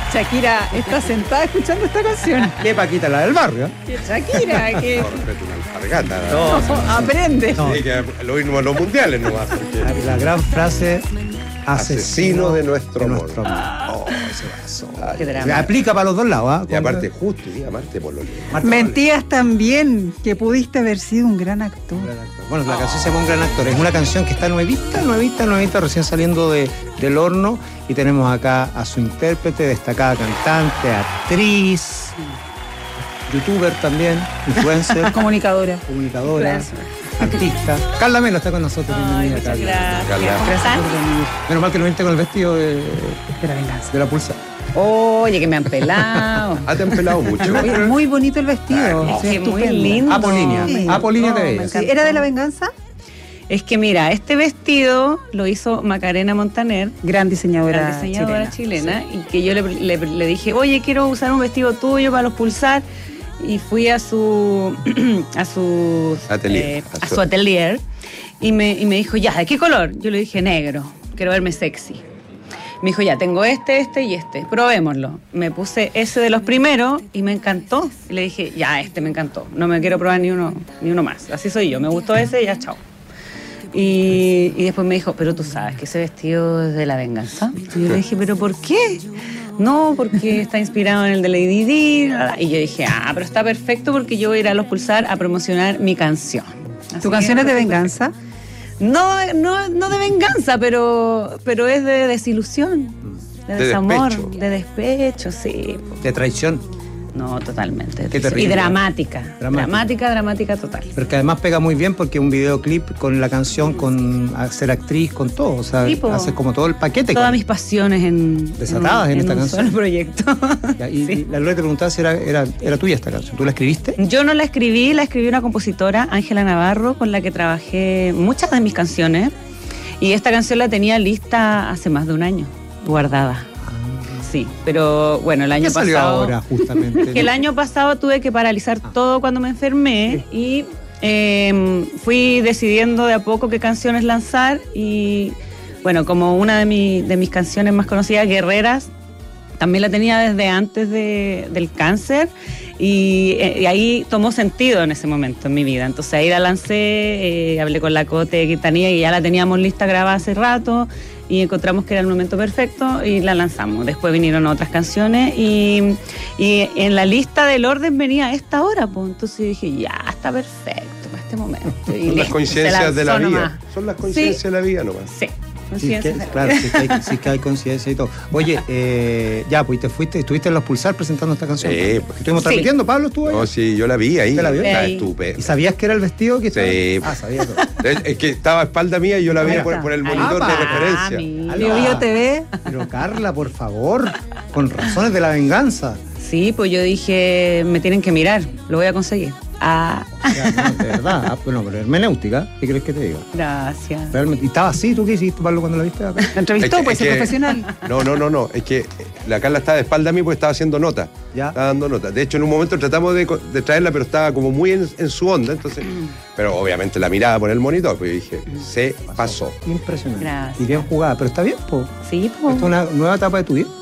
Shakira está sentada escuchando esta canción. ¿Qué Paquita, la del barrio? Shakira, que No, respeto una alpargata. no, aprende. No. Sí, que lo oímos en los mundiales nomás. Porque... La gran frase, Asesino de nuestro amor. Oh, ese vaso. Qué Se drama. aplica para los dos lados, ¿ah? Y aparte, justo, y aparte por lo que... Mentías también que pudiste haber sido un gran actor. Bueno, la canción se llama Un Gran Actor. Es una canción que está nuevita, recién saliendo del horno. Y tenemos acá a su intérprete, destacada cantante, actriz, youtuber también, influencer, Comunicadora. comunicadora, Gracias. artista. Carla Melo está con nosotros. Bienvenida, Muchas Carla. gracias. Carla. Gracias por venir. Menos mal que no viniste con el vestido De la venganza. de la pulsa. Oye, que me han pelado. Ah, te han pelado mucho. Oye, muy bonito el vestido. Ay, Sí, es que muy estupendo. lindo. Apolínea. Sí. Apolínea te No, me veías. encanta. Sí, ¿era de la venganza? Es que mira, este vestido lo hizo Macarena Montaner, Gran diseñadora, la diseñadora chilena, y que yo le dije, oye, quiero usar un vestido tuyo para los pulsar, y fui a su a su Atelier. a su atelier y me dijo, ya, ¿de qué color? Yo le dije, negro, quiero verme sexy. Me dijo, ya, tengo este y este, probémoslo. Me puse ese de los primeros y me encantó. Y le dije, ya, este me encantó, no me quiero probar ni uno más. Así soy yo, me gustó ese y ya, chao. Y después me dijo, pero tú sabes que ese vestido es de la venganza. Y yo le dije, ¿pero por qué? No, porque está inspirado en el de Lady Di. Y yo dije, pero está perfecto porque yo voy a ir a los Pulsar a promocionar mi canción. Así ¿Tu que canción es de fue venganza? no de venganza, pero es de desilusión, de De desamor, despecho. de despecho, sí. De traición. No, totalmente. Qué terrible. Y dramática. Dramática. Dramática total. Pero que además pega muy bien porque un videoclip con la canción, con ser actriz, con todo. O sea, Sí, po. hace como todo el paquete. Todas con- mis pasiones Desatadas en esta un canción. solo proyecto. Y Sí. la Lore te preguntaba si era tuya esta canción. ¿Tú la escribiste? Yo no la escribí una compositora, Ángela Navarro, con la que trabajé muchas de mis canciones. Y esta canción la tenía lista hace más de un año, guardada. Sí, pero bueno, el año ¿Qué salió pasado... ahora, justamente? El año pasado tuve que paralizar todo cuando me enfermé y fui decidiendo de a poco qué canciones lanzar y bueno, como una de mis canciones más conocidas, Guerreras, también la tenía desde antes del cáncer y ahí tomó sentido en ese momento en mi vida. Entonces ahí la lancé, hablé con la Cote Quintanilla y ya la teníamos lista grabada hace rato y encontramos que era el momento perfecto y la lanzamos. Después vinieron otras canciones y en la lista del orden venía esta hora, pues entonces dije, ya, está perfecto para este momento. Y Son las listo, coincidencias se de la lanzó vida. nomás. Son las coincidencias de la vida nomás. Sí, Sí, coincidencias de la claro, vida. sí que hay coincidencia y todo. Oye, ya, pues te fuiste, estuviste en los Pulsar presentando esta canción. Sí, pues. Estuvimos Sí. transmitiendo, Pablo estuvo ahí. No, sí, yo la vi ahí. ¿Usted la vio? Está Ahí. ¿Y estupenda. sabías que era el vestido que estaba? Sí. Sabía todo. Es que estaba a espalda mía y yo la vi Mira. por el monitor de Ah, referencia. mira. Bio Bio TV. Pero Carla, por favor, con razones de la venganza. Sí, pues yo dije, me tienen que mirar, lo voy a conseguir. Ya, no, de verdad. Bueno, pero hermenéutica, ¿qué crees que te diga? Gracias. Realmente. ¿Y estaba así? ¿Tú qué hiciste, Pablo, cuando la viste acá? La entrevistó, Es que- pues, es es que- profesional. No. Es que la Carla estaba de espalda a mí porque estaba haciendo nota. Ya. Estaba dando nota. De hecho, en un momento tratamos de traerla, pero estaba como muy en su onda. Entonces, pero obviamente la miraba por el monitor, pues yo dije, se pasó. Impresionante. Gracias. Y bien jugada, pero está bien, po. Sí, Esta pues. es una nueva etapa de tu vida.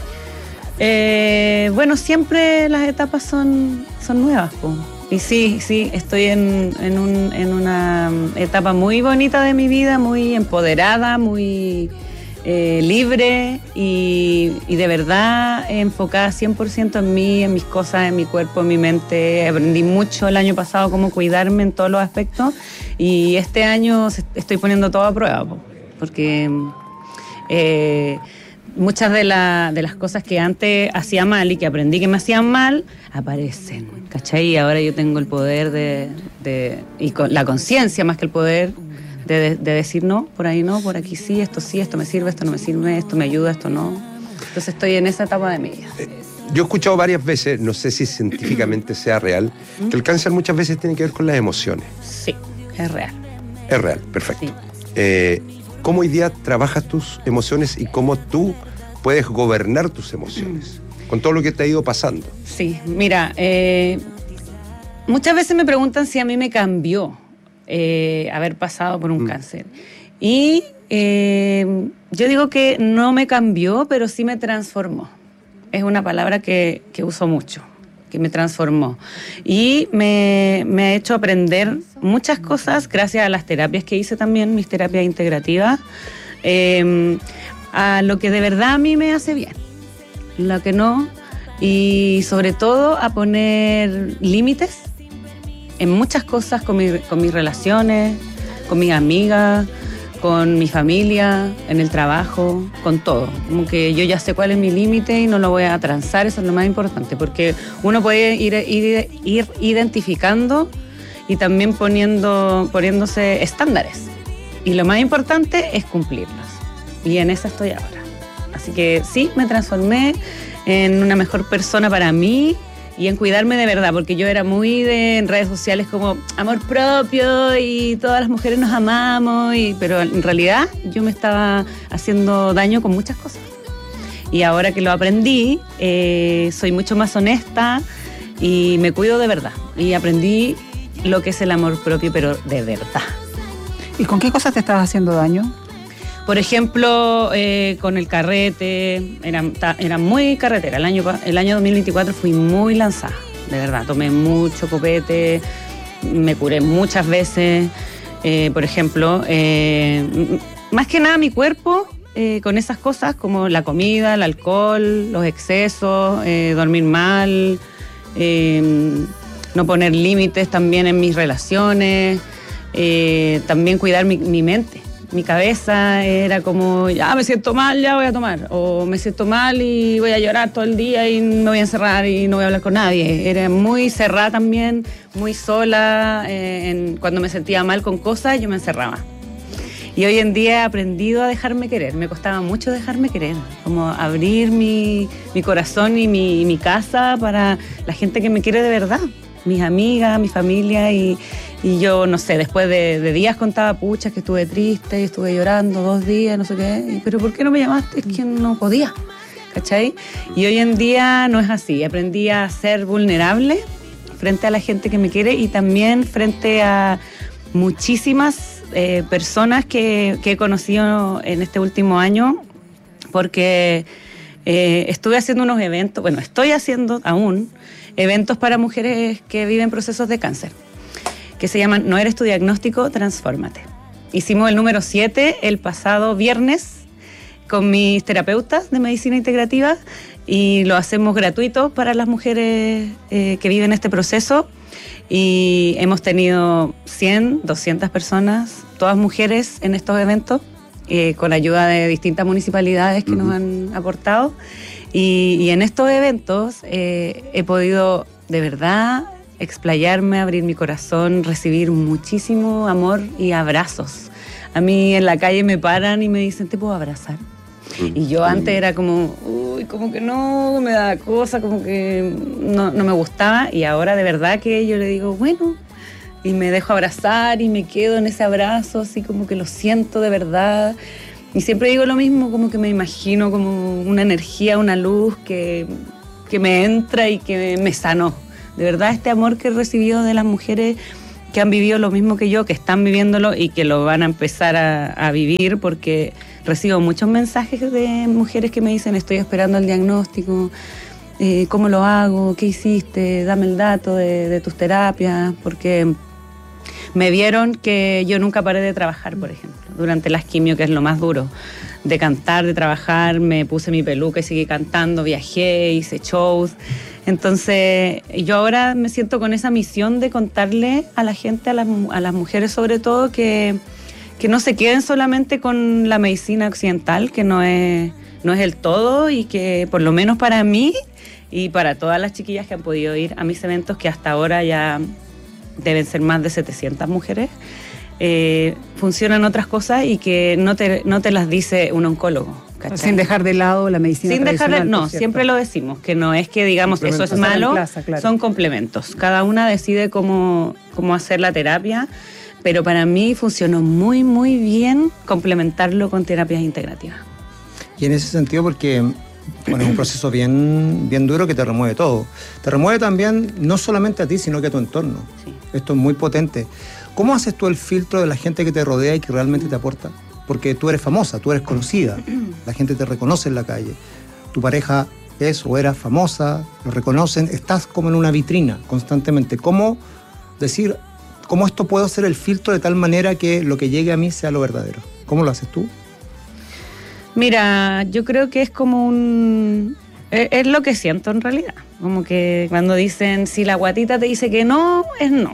Bueno, siempre las etapas son nuevas, pues. Y sí, estoy en una etapa muy bonita de mi vida, muy empoderada, muy libre y de verdad enfocada 100% en mí, en mis cosas, en mi cuerpo, en mi mente. Aprendí mucho el año pasado cómo cuidarme en todos los aspectos y este año estoy poniendo todo a prueba, po, porque muchas de las cosas que antes hacía mal y que aprendí que me hacían mal, aparecen, ¿cachai? Y ahora yo tengo el poder y la conciencia más que el poder de decir no, por ahí no, por aquí sí, esto me sirve, esto no me sirve, esto me ayuda, esto no. Entonces estoy en esa etapa de mi vida. Yo he escuchado varias veces, no sé si científicamente sea real, que el cáncer muchas veces tiene que ver con las emociones. Sí, es real. Es real, perfecto. Sí. ¿Cómo hoy día trabajas tus emociones y cómo tú puedes gobernar tus emociones? Con todo lo que te ha ido pasando. Sí, mira, muchas veces me preguntan si a mí me cambió haber pasado por un cáncer. Y yo digo que no me cambió, pero sí me transformó. es una palabra que uso mucho, que me transformó. Y me ha hecho aprender muchas cosas gracias a las terapias que hice también, mis terapias integrativas, a lo que de verdad a mí me hace bien, lo que no, y sobre todo a poner límites en muchas cosas con mis relaciones, con mis amigas, con mi familia, en el trabajo, con todo. Como que yo ya sé cuál es mi límite y no lo voy a transar, eso es lo más importante, porque uno puede ir identificando y también poniéndose estándares. Y lo más importante es cumplirlos. Y en esa estoy ahora. Así que sí, me transformé en una mejor persona para mí y en cuidarme de verdad, porque yo era muy en redes sociales como amor propio y todas las mujeres nos amamos, pero en realidad yo me estaba haciendo daño con muchas cosas. Y ahora que lo aprendí, soy mucho más honesta y me cuido de verdad. Y aprendí lo que es el amor propio, pero de verdad. ¿Y con qué cosas te estabas haciendo daño? Por ejemplo, con el carrete, era muy carretera. El año 2024 fui muy lanzada, de verdad. Tomé mucho copete, me curé muchas veces. Por ejemplo, más que nada mi cuerpo, con esas cosas como la comida, el alcohol, los excesos, dormir mal, no poner límites también en mis relaciones, también cuidar mi mente. Mi cabeza era como, ya me siento mal, ya voy a tomar. O me siento mal y voy a llorar todo el día y me voy a encerrar y no voy a hablar con nadie. Era muy cerrada también, muy sola. Cuando me sentía mal con cosas, yo me encerraba. Y hoy en día he aprendido a dejarme querer. Me costaba mucho dejarme querer. Como abrir mi corazón y mi casa para la gente que me quiere de verdad. Mis amigas, mi familia y yo, no sé, después de días contaba puchas que estuve triste y estuve llorando 2 días, no sé qué. ¿Pero por qué no me llamaste? Es que no podía, ¿cachai? Y hoy en día no es así. Aprendí a ser vulnerable frente a la gente que me quiere y también frente a muchísimas personas que he conocido en este último año, porque estuve haciendo unos eventos, bueno, estoy haciendo aún eventos para mujeres que viven procesos de cáncer, que se llaman No eres tu diagnóstico, transfórmate. Hicimos el número 7 el pasado viernes con mis terapeutas de medicina integrativa y lo hacemos gratuito para las mujeres que viven este proceso, y hemos tenido 100, 200 personas, todas mujeres en estos eventos, con ayuda de distintas municipalidades que nos han aportado, y en estos eventos he podido de verdad explayarme, abrir mi corazón, recibir muchísimo amor y abrazos. A mí en la calle me paran y me dicen, ¿te puedo abrazar? Y yo antes era como, uy, como que no, me da cosa, como que no me gustaba, y ahora de verdad que yo le digo, bueno, y me dejo abrazar y me quedo en ese abrazo, así como que lo siento de verdad. Y siempre digo lo mismo, como que me imagino como una energía, una luz que me entra y que me sanó. De verdad, este amor que he recibido de las mujeres que han vivido lo mismo que yo, que están viviéndolo y que lo van a empezar a vivir, porque recibo muchos mensajes de mujeres que me dicen, estoy esperando el diagnóstico, ¿cómo lo hago? ¿Qué hiciste? Dame el dato de tus terapias, porque me vieron que yo nunca paré de trabajar, por ejemplo, durante las quimio, que es lo más duro, de cantar, de trabajar, me puse mi peluca y seguí cantando, viajé, hice shows. Entonces, yo ahora me siento con esa misión de contarle a la gente, a las mujeres sobre todo, que no se queden solamente con la medicina occidental, que no es el todo, y que por lo menos para mí y para todas las chiquillas que han podido ir a mis eventos, que hasta ahora ya deben ser más de 700 mujeres, funcionan otras cosas y que no te las dice un oncólogo. ¿Cachai? Sin dejar de lado la medicina tradicional. No, siempre lo decimos, que no es que digamos eso es malo, claro. Son complementos. Cada una decide cómo hacer la terapia, pero para mí funcionó muy, muy bien complementarlo con terapias integrativas. Y en ese sentido, porque bueno, es un proceso bien, bien duro que te remueve todo. Te remueve también no solamente a ti, sino que a tu entorno. Sí. Esto es muy potente. ¿Cómo haces tú el filtro de la gente que te rodea y que realmente te aporta? Porque tú eres famosa, tú eres conocida, la gente te reconoce en la calle. Tu pareja es o eras famosa, lo reconocen, estás como en una vitrina constantemente. ¿Cómo decir, cómo esto puedo hacer el filtro de tal manera que lo que llegue a mí sea lo verdadero? ¿Cómo lo haces tú? Mira, yo creo que es como es lo que siento en realidad. Como que cuando dicen, si la guatita te dice que no, es no.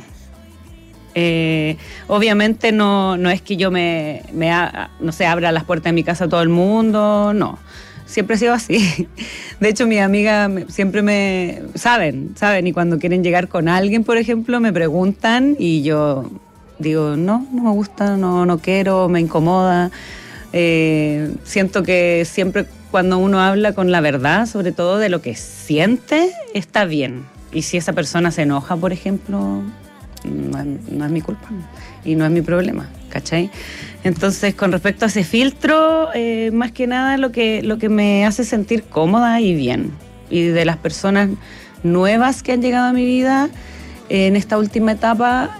Obviamente no es que yo no sé, abra las puertas de mi casa a todo el mundo, no. Siempre he sido así. De hecho, mis amigas siempre saben, y cuando quieren llegar con alguien, por ejemplo, me preguntan y yo digo, no me gusta, no quiero, me incomoda. Siento que siempre cuando uno habla con la verdad, sobre todo de lo que siente, está bien. Y si esa persona se enoja, por ejemplo, no es mi culpa y no es mi problema, ¿cachai? Entonces, con respecto a ese filtro, más que nada lo que me hace sentir cómoda y bien. Y de las personas nuevas que han llegado a mi vida en esta última etapa,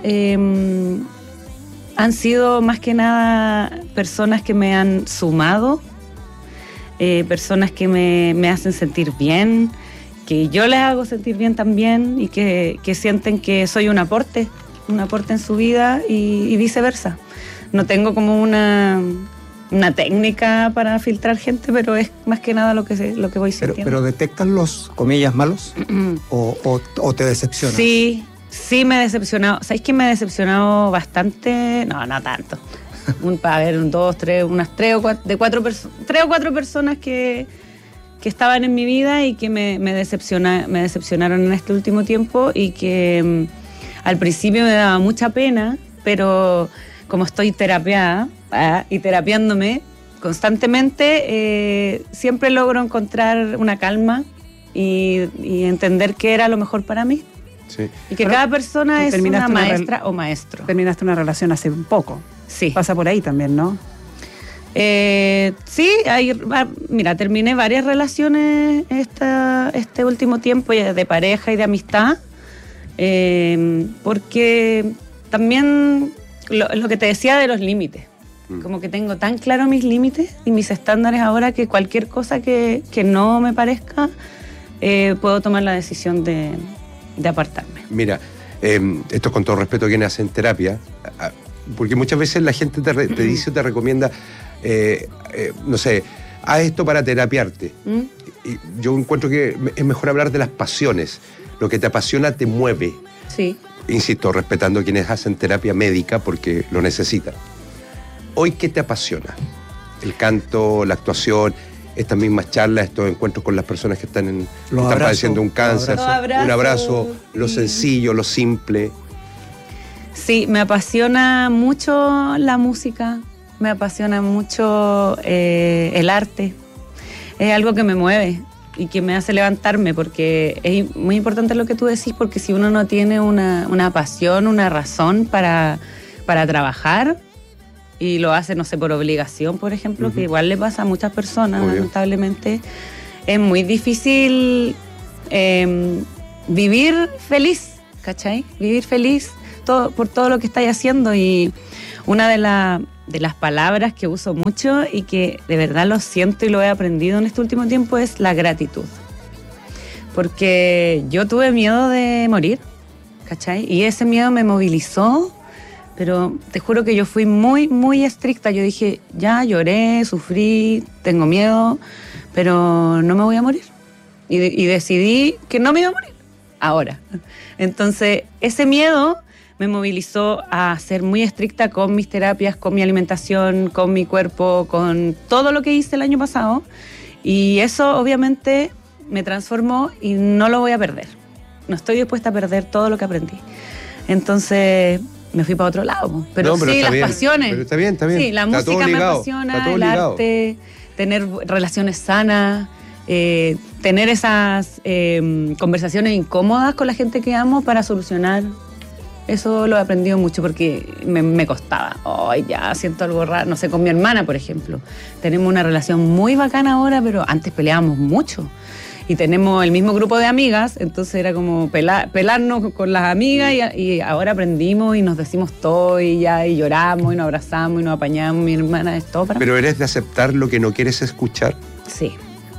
han sido más que nada personas que me han sumado, personas que me hacen sentir bien, que yo les hago sentir bien también y que sienten que soy un aporte en su vida y viceversa. No tengo como una técnica para filtrar gente, pero es más que nada lo que voy sintiendo. ¿Pero detectas los, comillas, malos? ¿O te decepcionas? Sí me he decepcionado. ¿Sabéis que me he decepcionado bastante? No tanto. A ver, unas tres o cuatro personas que estaban en mi vida y que me decepcionaron en este último tiempo y que al principio me daba mucha pena, pero como estoy terapiada y terapiándome constantemente, siempre logro encontrar una calma y entender qué era lo mejor para mí. Sí. Y que cada persona es una maestra o maestro. Terminaste una relación hace un poco. Sí. Pasa por ahí también, ¿no? Sí, mira, terminé varias relaciones este último tiempo de pareja y de amistad, porque también lo que te decía de los límites, como que tengo tan claro mis límites y mis estándares ahora que cualquier cosa que no me parezca, puedo tomar la decisión de apartarme. Mira, esto es con todo respeto a quienes hacen terapia, porque muchas veces la gente te dice o te recomienda, no sé, haz esto para terapiarte. Y yo encuentro que es mejor hablar de las pasiones. Lo que te apasiona te mueve. Sí. Insisto, respetando a quienes hacen terapia médica porque lo necesitan. Hoy, ¿qué te apasiona? El canto, la actuación, estas mismas charlas, estos encuentros con las personas que están padeciendo un cáncer, un abrazo, lo sencillo, lo simple. Sí, me apasiona mucho la música, me apasiona mucho el arte. Es algo que me mueve y que me hace levantarme, porque es muy importante lo que tú decís, porque si uno no tiene una pasión, una razón para trabajar, y lo hace, no sé, por obligación, por ejemplo, que igual le pasa a muchas personas, lamentablemente, es muy difícil vivir feliz, ¿cachai? Vivir feliz por todo lo que estáis haciendo. Y una de las palabras que uso mucho y que de verdad lo siento y lo he aprendido en este último tiempo es la gratitud. Porque yo tuve miedo de morir, ¿cachai? Y ese miedo me movilizó. Pero te juro que yo fui muy, muy estricta. Yo dije, ya lloré, sufrí, tengo miedo, pero no me voy a morir. Y decidí que no me iba a morir ahora. Entonces, ese miedo me movilizó a ser muy estricta con mis terapias, con mi alimentación, con mi cuerpo, con todo lo que hice el año pasado. Y eso, obviamente, me transformó y no lo voy a perder. No estoy dispuesta a perder todo lo que aprendí. Entonces me fui para otro lado. Pero sí, las pasiones. Pero está bien. Sí, la música me apasiona, el arte, tener relaciones sanas, tener esas conversaciones incómodas con la gente que amo para solucionar. Eso lo he aprendido mucho porque me costaba. Ay, ya siento algo raro. No sé, con mi hermana, por ejemplo. Tenemos una relación muy bacana ahora, pero antes peleábamos mucho. Y tenemos el mismo grupo de amigas, entonces era como pelarnos con las amigas y ahora aprendimos y nos decimos todo y lloramos y nos abrazamos y nos apañamos. Mi hermana es todo para... ¿Pero eres de aceptar lo que no quieres escuchar? Sí.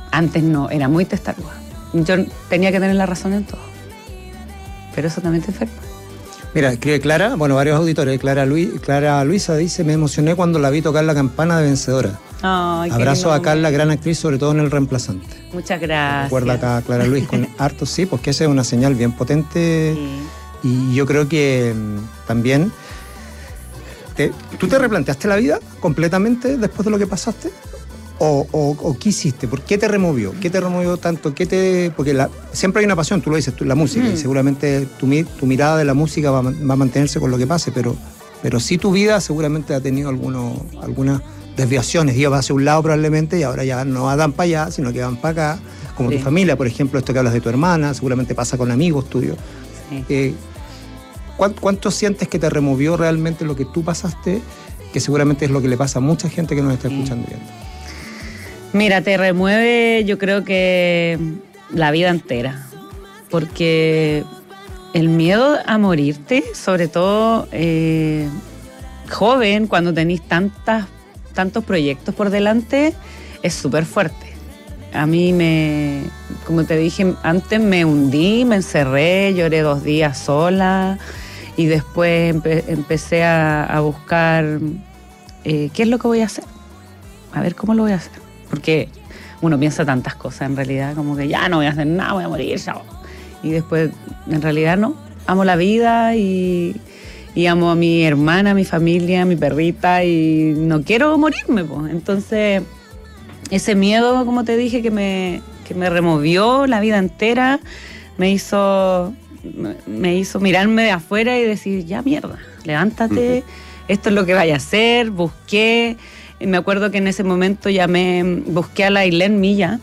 Antes no, era muy testaruda. Yo tenía que tener la razón en todo. Pero eso también te enferma. Mira, escribe Clara, bueno, varios auditores. Clara Luisa dice: me emocioné cuando la vi tocar la campana de vencedora. Ay, abrazo a Carla, gran actriz, sobre todo en El Reemplazante. Muchas gracias. Recuerda acá Clara Luis con harto, sí, porque esa es una señal bien potente. Sí. Y yo creo que también ¿tú te replanteaste la vida completamente después de lo que pasaste? ¿O qué hiciste? ¿Por qué te removió? ¿Qué te removió tanto? Porque siempre hay una pasión, tú lo dices, la música, y seguramente tu mirada de la música va a mantenerse con lo que pase, pero sí tu vida seguramente ha tenido algunas desviaciones, iba hacia un lado probablemente y ahora ya no van para allá, sino que van para acá, como tu familia, por ejemplo, esto que hablas de tu hermana, seguramente pasa con amigos tuyos. Sí. ¿Cuánto sientes que te removió realmente lo que tú pasaste, que seguramente es lo que le pasa a mucha gente que nos está escuchando y viendo? Mira, te remueve, yo creo que la vida entera, porque el miedo a morirte, sobre todo joven, cuando tenés tantos proyectos por delante, es súper fuerte. A mí como te dije antes, me hundí, me encerré, lloré 2 días sola y después empecé a buscar qué es lo que voy a hacer, a ver cómo lo voy a hacer. Porque uno piensa tantas cosas en realidad, como que ya no voy a hacer nada, voy a morir, chao. Y después, en realidad no, amo la vida y amo a mi hermana, a mi familia, a mi perrita y no quiero morirme, pues. Entonces, ese miedo, como te dije, que me removió la vida entera, me hizo mirarme de afuera y decir, ya mierda, levántate, esto es lo que vaya a hacer, busqué. Me acuerdo que en ese momento busqué a la Ailén Milla,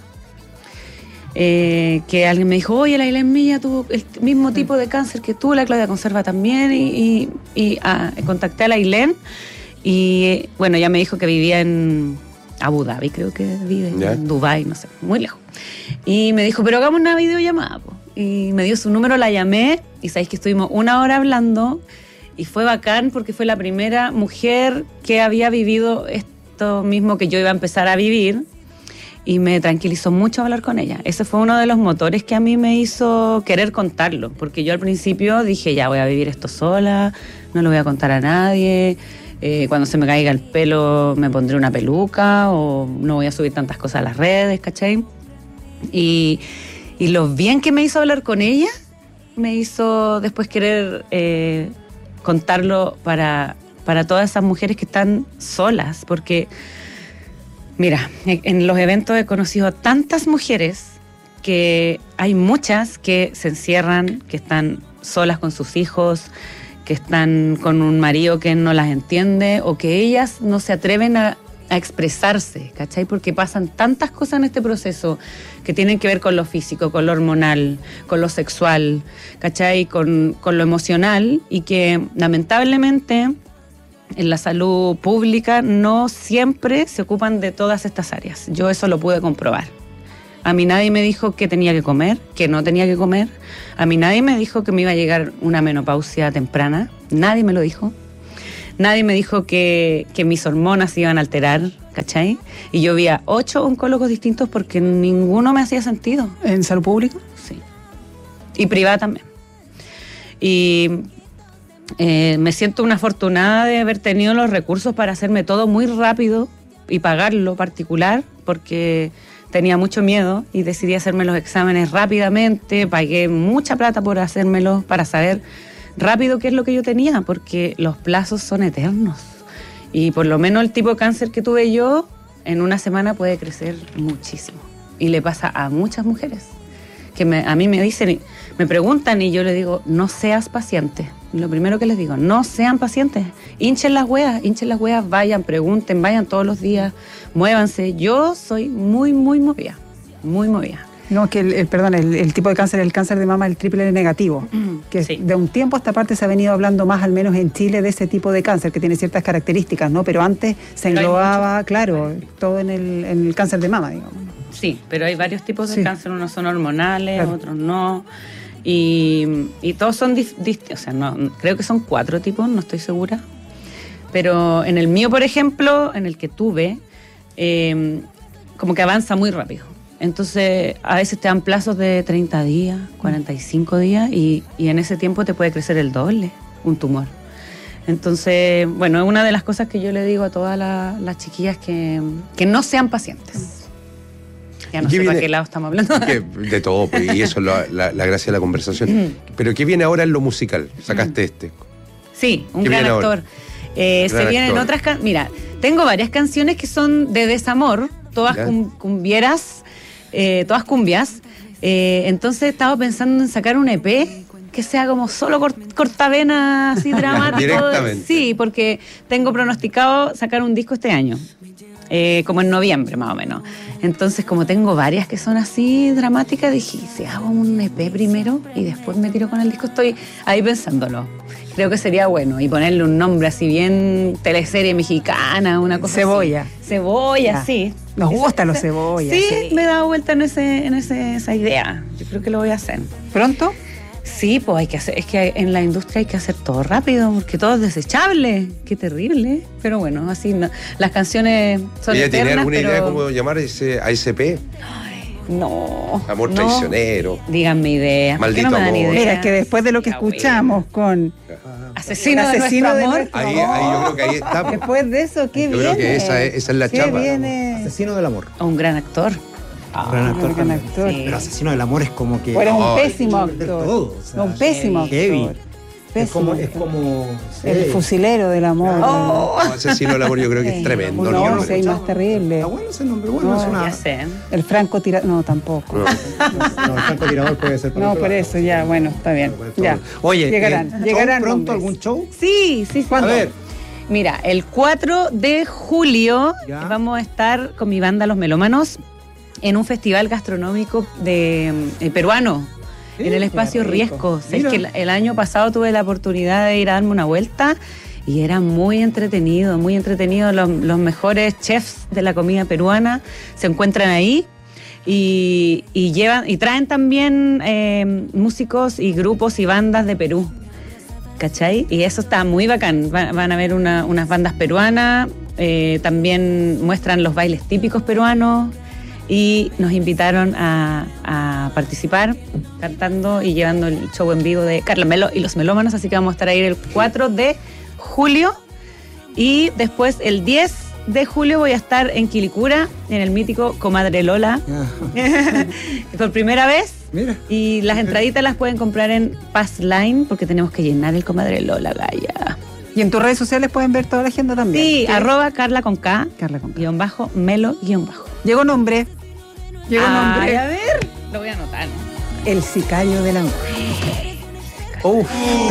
que alguien me dijo, oye, la Ailén Milla tuvo el mismo tipo de cáncer que tú, la Claudia Conserva también, y contacté a la Ailén, y bueno, ella me dijo que vivía en Abu Dhabi, creo que vive, en Dubái, no sé, muy lejos. Y me dijo, pero hagamos una videollamada, po. Y me dio su número, la llamé, y sabéis que estuvimos 1 hora hablando, y fue bacán porque fue la primera mujer que había vivido esto mismo que yo iba a empezar a vivir, y me tranquilizó mucho hablar con ella. Ese fue uno de los motores que a mí me hizo querer contarlo, porque yo al principio dije, ya voy a vivir esto sola, no lo voy a contar a nadie, cuando se me caiga el pelo me pondré una peluca, o no voy a subir tantas cosas a las redes, ¿cachai? Y lo bien que me hizo hablar con ella, me hizo después querer contarlo para todas esas mujeres que están solas, porque mira, en los eventos he conocido a tantas mujeres que hay muchas que se encierran, que están solas con sus hijos, que están con un marido que no las entiende, o que ellas no se atreven a expresarse, ¿cachai? Porque pasan tantas cosas en este proceso que tienen que ver con lo físico, con lo hormonal, con lo sexual, ¿cachai? Con lo emocional, y que lamentablemente en la salud pública no siempre se ocupan de todas estas áreas. Yo eso lo pude comprobar. A mí nadie me dijo que tenía que comer, que no tenía que comer. A mí nadie me dijo que me iba a llegar una menopausia temprana. Nadie me lo dijo. Nadie me dijo que mis hormonas se iban a alterar, ¿cachai? Y yo vi a 8 oncólogos distintos porque ninguno me hacía sentido. ¿En salud pública? Sí. Y privada también. Y me siento una afortunada de haber tenido los recursos para hacerme todo muy rápido y pagarlo particular, porque tenía mucho miedo y decidí hacerme los exámenes rápidamente. Pagué mucha plata por hacérmelos para saber rápido qué es lo que yo tenía, porque los plazos son eternos. Y por lo menos el tipo de cáncer que tuve yo, en una semana puede crecer muchísimo. Y le pasa a muchas mujeres que a mí me dicen, me preguntan, y yo les digo, no seas paciente. Lo primero que les digo, no sean pacientes. Hinchen las hueas, vayan, pregunten, vayan todos los días, muévanse. Yo soy muy, muy movida, muy movida. No, que el tipo de cáncer, el cáncer de mama, el triple negativo, que sí. De un tiempo a esta parte se ha venido hablando más, al menos en Chile, de ese tipo de cáncer, que tiene ciertas características, ¿no? Pero antes se englobaba, claro, todo en el cáncer de mama, digamos. Sí, pero hay varios tipos de cáncer, unos son hormonales, claro, otros no, y todos son distintos, o sea, no, creo que son 4 tipos, no estoy segura, pero en el mío, por ejemplo, en el que tuve, como que avanza muy rápido. Entonces, a veces te dan plazos de 30 días, 45 días, y en ese tiempo te puede crecer el doble, un tumor. Entonces, bueno, es una de las cosas que yo le digo a todas las chiquillas que no sean pacientes. Ya no sé para qué lado estamos hablando. De todo, pues, y eso es la gracia de la conversación. Pero ¿qué viene ahora en lo musical? Sacaste Sí, un gran actor. Se vienen otras canciones. Mira, tengo varias canciones que son de desamor, todas cumbieras, todas cumbias. Entonces estaba pensando en sacar un EP que sea como solo cortavena, así dramático. Directamente. Sí, porque tengo pronosticado sacar un disco este año. Como en noviembre más o menos. Entonces, como tengo varias que son así dramáticas, dije, si hago un EP primero y después me tiro con el disco, estoy ahí pensándolo. Creo que sería bueno. Y ponerle un nombre así bien teleserie mexicana, una cosa Cebolla. así. Cebolla, sí. Nos gustan los cebollas. Sí, me he dado vuelta en esa idea. Yo creo que lo voy a hacer. ¿Pronto? Sí, pues hay que hacer, es que en la industria hay que hacer todo rápido, porque todo es desechable. Qué terrible. Pero bueno, así no. Las canciones son ¿Ella eternas, tiene alguna pero... idea de cómo llamar a ese EP? Ay, no. Amor no. traicionero. Díganme ideas. ¿Por qué Maldito no me dan amor. ideas? Mira, es que después de lo que escuchamos con Asesino de nuestro amor. Ahí yo creo que ahí está. después de eso, ¿qué Yo viene? creo que esa es la ¿Qué chapa. viene? Asesino del amor. Un gran actor. Gran actor. gran también. actor. Sí. Pero Asesino del amor es como que... O eres un Ay, pésimo hay que ver actor. todo, o sea, un pésimo heavy. actor. Es como... El fusilero del amor. No, Asesino del amor yo creo que es Sí. tremendo. Un ¿no? once y más terrible. Está bueno ese nombre, bueno, No, es una... Ya sé. El francotirador. No, tampoco. No. No, el francotirador puede ser... No, por eso, ya, bueno, está bien. Ya. Oye, Llegarán ¿pronto nombres. algún show? Sí. A ver. Mira, el 4 de julio Ya. vamos a estar con mi banda Los Melómanos en un festival gastronómico de peruano, en el espacio qué rico. Riesco. Es que el año pasado tuve la oportunidad de ir a darme una vuelta y era muy entretenido, muy entretenido. Los mejores chefs de la comida peruana se encuentran ahí. Y traen también músicos y grupos y bandas de Perú, ¿cachai? Y eso está muy bacán. Van a ver unas bandas peruanas, también muestran los bailes típicos peruanos y nos invitaron a participar cantando y llevando el show en vivo de Carla Melo y los Melómanos, así que vamos a estar ahí el 4 de julio y después el 10 de julio voy a estar en Quilicura, en el mítico Comadre Lola, por primera vez. Mira. Y las entraditas las pueden comprar en Passline, porque tenemos que llenar el Comadre Lola, Gaya. Y en tus redes sociales pueden ver toda la agenda también. Sí, ¿Qué? @ Carla con K, Carla con K. _ Melo _ Llegó nombre. Llegó nombre. A ver, lo voy a anotar. El sicario del amor. Uf.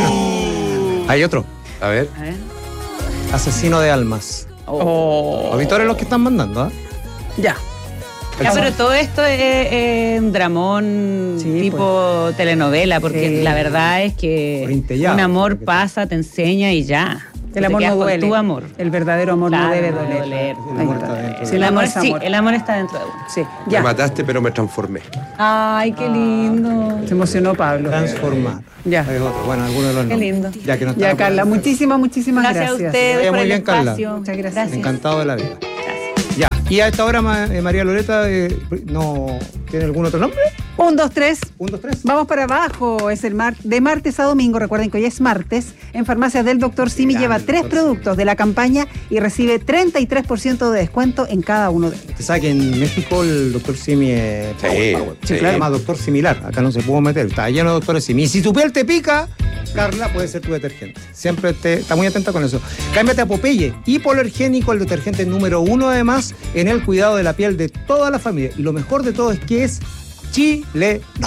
Hay otro. A ver. A ver. Asesino de almas. Oh. Auditores los que están mandando, ¿ah? Ya. Ya, pero todo esto es un dramón Sí, tipo telenovela, porque Sí. la verdad es que Corintellado, un amor porque- pasa, te enseña y ya. El Te amor quedas no con duele. tu amor. El verdadero amor Claro, no debe no debe doler. doler. El amor está dentro. Sí, el amor es sí, amor. el amor está dentro de uno. Sí, Me ya. mataste, pero me transformé. Ay, qué lindo. Se emocionó Pablo. Transformar. Ya. Es otro. Bueno, algunos de los Qué nombres. lindo. Ya que no Ya, estamos Carla, por- muchísimas Gracias a ustedes Vaya por muy el bien, Carla. espacio. Muchas gracias. Encantado de la vida. Gracias. Ya. Y a esta hora, María Loreta, ¿no tiene algún otro nombre? 1, 2, 3. 1, 2, 3. Vamos para abajo, es el de martes a domingo, recuerden que hoy es martes, en Farmacias del Dr. Simi Grande, lleva 3 Dr. productos de la campaña y recibe 33% de descuento en cada uno de ellos. Usted sabe que en México el doctor Simi es... Sí, Se llama doctor similar. Acá no se pudo meter. Está lleno de doctores Simi. Y si tu piel te pica, Carla puede ser tu detergente. Siempre está muy atenta con eso. Cámbiate a Popeye. Hipoalergénico, el detergente número 1 además en el cuidado de la piel de toda la familia. Y lo mejor de todo es que es chileno.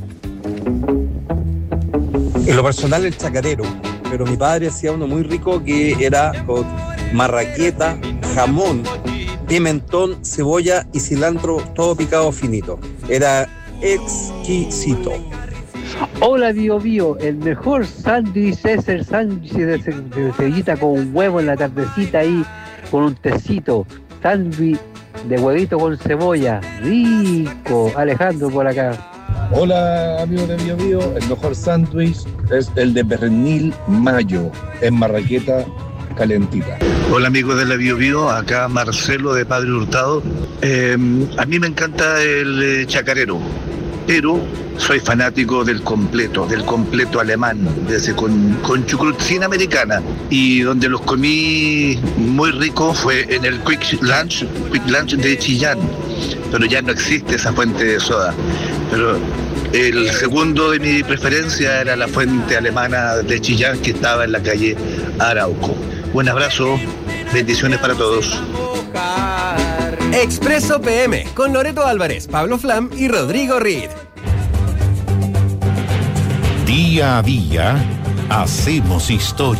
En lo personal el chacarero, pero mi padre hacía uno muy rico que era con marraqueta, jamón, pimentón, cebolla y cilantro todo picado finito. Era exquisito. Hola Bio Bio, el mejor sándwich es el sándwich de cebollita con huevo en la tardecita ahí, con un tecito, sándwich de huevito con cebolla, rico. Alejandro por acá. Hola amigos de Bio Bio, el mejor sándwich es el de pernil mayo, en marraqueta calentita. Hola amigos de la Bio Bio, acá Marcelo de Padre Hurtado. A mí me encanta el chacarero, pero soy fanático del completo alemán, desde con chucrutina americana. Y donde los comí muy rico fue en el Quick Lunch de Chillán, pero ya no existe esa fuente de soda. Pero el segundo de mi preferencia era la fuente alemana de Chillán, que estaba en la calle Arauco. Un abrazo, bendiciones para todos. Expreso PM con Loreto Álvarez, Pablo Flam y Rodrigo Reed. Día a día hacemos historia.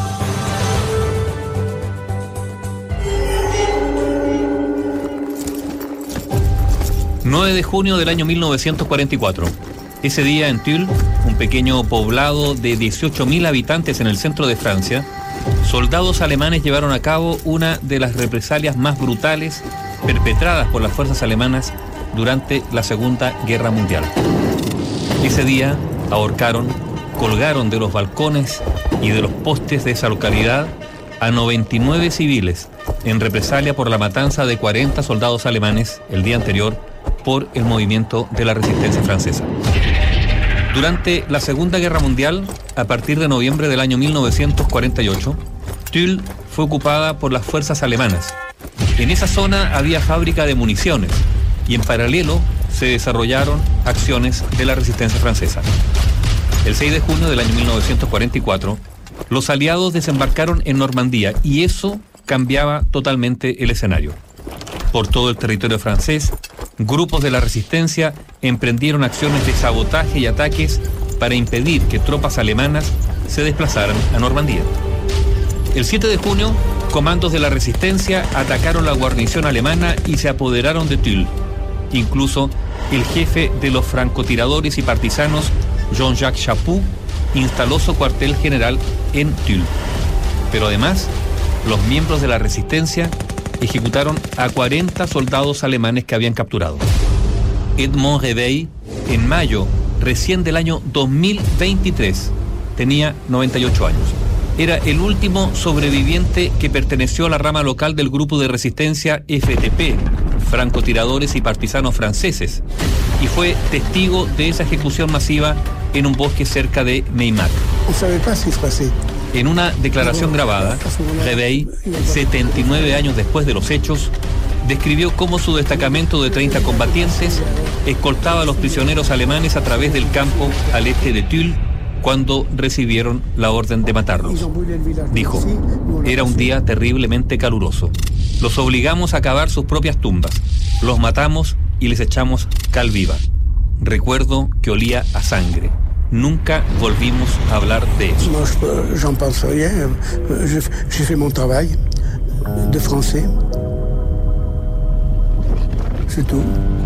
El 9 de junio del año 1944. Ese día en Tulle, un pequeño poblado de 18.000 habitantes en el centro de Francia, soldados alemanes llevaron a cabo una de las represalias más brutales perpetradas por las fuerzas alemanas durante la Segunda Guerra Mundial. Ese día ahorcaron, colgaron de los balcones y de los postes de esa localidad a 99 civiles en represalia por la matanza de 40 soldados alemanes el día anterior por el movimiento de la resistencia francesa. Durante la Segunda Guerra Mundial, a partir de noviembre del año 1948, Tulle fue ocupada por las fuerzas alemanas. En esa zona había fábrica de municiones y en paralelo se desarrollaron acciones de la resistencia francesa. El 6 de junio del año 1944, los aliados desembarcaron en Normandía y eso cambiaba totalmente el escenario. Por todo el territorio francés, grupos de la resistencia emprendieron acciones de sabotaje y ataques para impedir que tropas alemanas se desplazaran a Normandía. El 7 de junio, comandos de la resistencia atacaron la guarnición alemana y se apoderaron de Tulle. Incluso el jefe de los francotiradores y partisanos, Jean-Jacques Chaput, instaló su cuartel general en Tulle. Pero además, los miembros de la resistencia ejecutaron a 40 soldados alemanes que habían capturado. Edmond Réveil, en mayo recién del año 2023, tenía 98 años. Era el último sobreviviente que perteneció a la rama local del grupo de resistencia FTP, francotiradores y partisanos franceses, y fue testigo de esa ejecución masiva en un bosque cerca de Meymac. En una declaración grabada, Réveil, 79 años después de los hechos, describió cómo su destacamento de 30 combatientes escoltaba a los prisioneros alemanes a través del campo al este de Tulle cuando recibieron la orden de matarlos. Dijo, era un día terriblemente caluroso. Los obligamos a cavar sus propias tumbas. Los matamos y les echamos cal viva. Recuerdo que olía a sangre. Nunca volvimos a hablar de eso. J'en pense rien. J'ai fait mon travail de français. C'est tout.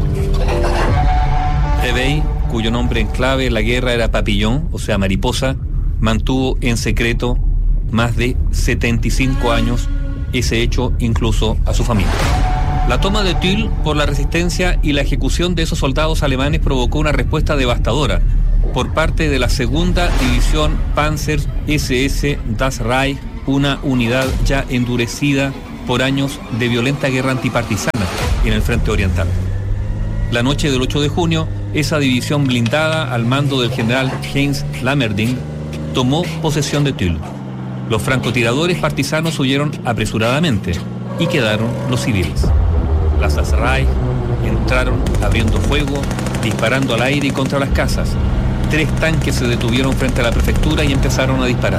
Réveil, cuyo nombre en clave en la guerra era Papillon, o sea, mariposa, mantuvo en secreto más de 75 años ese hecho incluso a su familia. La toma de Tulle por la resistencia y la ejecución de esos soldados alemanes provocó una respuesta devastadora por parte de la segunda división Panzer SS Das Reich, una unidad ya endurecida por años de violenta guerra antipartisana en el frente oriental. La noche del 8 de junio, esa división blindada al mando del general Heinz Lammerding tomó posesión de Tulle. Los francotiradores partisanos huyeron apresuradamente y quedaron los civiles. Las Das Reich entraron abriendo fuego, disparando al aire y contra las casas. 3 tanques se detuvieron frente a la prefectura y empezaron a disparar.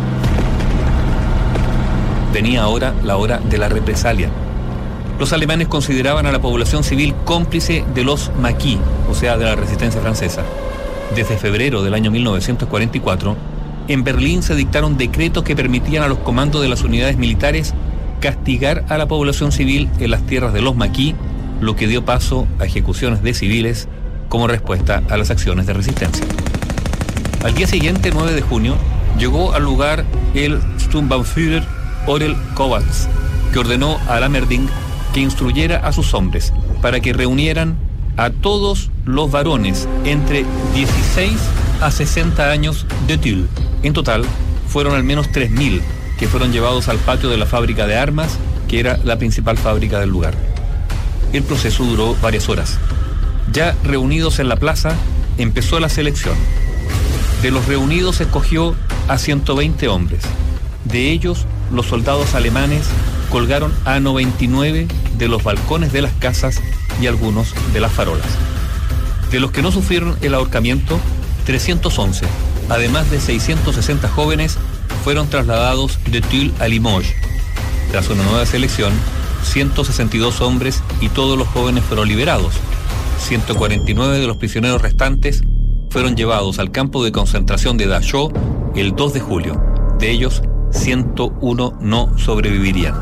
Venía ahora la hora de la represalia. Los alemanes consideraban a la población civil cómplice de los maquis, o sea, de la resistencia francesa. Desde febrero del año 1944, en Berlín se dictaron decretos que permitían a los comandos de las unidades militares castigar a la población civil en las tierras de los maquis, lo que dio paso a ejecuciones de civiles como respuesta a las acciones de resistencia. Al día siguiente, 9 de junio, llegó al lugar el Sturmbannführer Orel Kovacs, que ordenó a Lammerding que instruyera a sus hombres para que reunieran a todos los varones entre 16 a 60 años de Tulle. En total, fueron al menos 3.000 que fueron llevados al patio de la fábrica de armas, que era la principal fábrica del lugar. El proceso duró varias horas. Ya reunidos en la plaza, empezó la selección. De los reunidos se escogió a 120 hombres. De ellos, los soldados alemanes colgaron a 99 de los balcones de las casas y algunos de las farolas. De los que no sufrieron el ahorcamiento, 311, además de 660 jóvenes, fueron trasladados de Tulle a Limoges. Tras una nueva selección, 162 hombres y todos los jóvenes fueron liberados. 149 de los prisioneros restantes fueron llevados al campo de concentración de Dachau el 2 de julio. De ellos, 101 no sobrevivirían.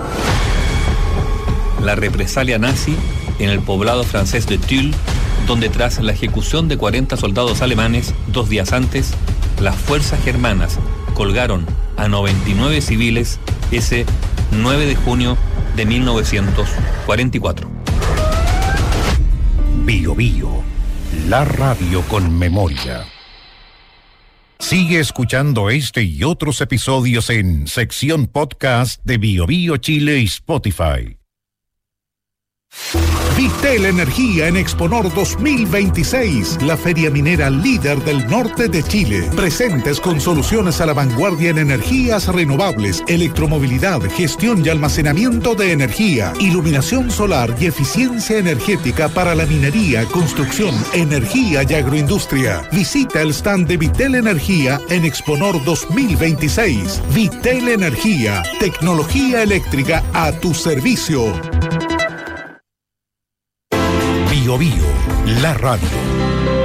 La represalia nazi en el poblado francés de Tulle, donde tras la ejecución de 40 soldados alemanes 2 días antes, las fuerzas germanas colgaron a 99 civiles ese 9 de junio de 1944. Bio Bio, la radio con memoria. Sigue escuchando este y otros episodios en sección podcast de Bio Bio Chile y Spotify. Vitel Energía en Exponor 2026, la feria minera líder del norte de Chile. Presentes con soluciones a la vanguardia en energías renovables, electromovilidad, gestión y almacenamiento de energía, iluminación solar y eficiencia energética para la minería, construcción, energía y agroindustria. Visita el stand de Vitel Energía en Exponor 2026. Vitel Energía, tecnología eléctrica a tu servicio. Bio Bio, la radio.